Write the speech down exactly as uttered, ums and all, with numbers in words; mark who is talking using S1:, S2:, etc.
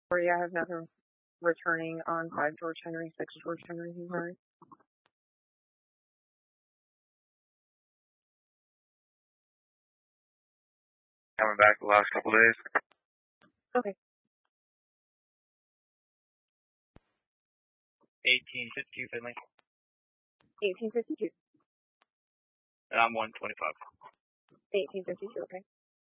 S1: Or yeah, I have nothing returning on five George Henry, six George Henry, Missouri.
S2: Coming back the last couple days.
S1: Okay.
S3: eighteen fifty-two, Finley.
S1: eighteen fifty-two.
S3: And I'm one twenty-five.
S1: eighteen fifty-two, okay.